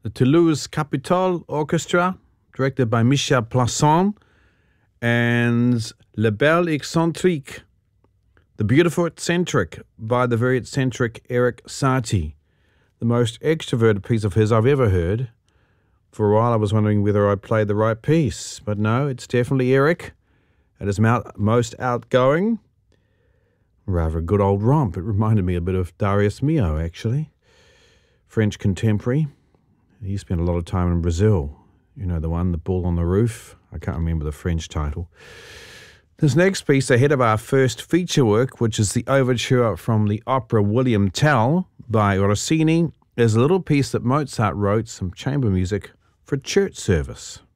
the Toulouse Capitole Orchestra, directed by Michel Plasson, and Le Bel Eccentrique, The Beautiful Eccentric, by the very eccentric Erik Satie. The most extroverted piece of his I've ever heard. For a while I was wondering whether I played the right piece, but no, it's definitely Erik. At his most outgoing. Rather a good old romp. It reminded me a bit of Darius Milhaud, actually. French contemporary. He spent a lot of time in Brazil. You know the one, The Bull on the Roof. I can't remember the French title. This next piece, ahead of our first feature work, which is the overture from the opera William Tell by Rossini, is a little piece that Mozart wrote, some chamber music, for church service.